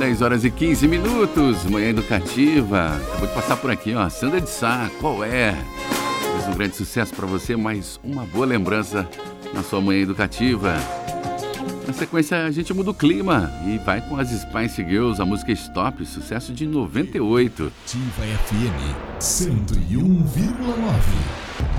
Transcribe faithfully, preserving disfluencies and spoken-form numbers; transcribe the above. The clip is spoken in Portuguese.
dez horas e quinze minutos, Manhã Educativa. Acabou de passar por aqui, ó, Sandra de Sá, qual é? Mais um grande sucesso para você, mais uma boa lembrança na sua Manhã Educativa. Na sequência, a gente muda o clima e vai com as Spice Girls, a música Stop, sucesso de noventa e oito. Ativa F M cento e um vírgula nove.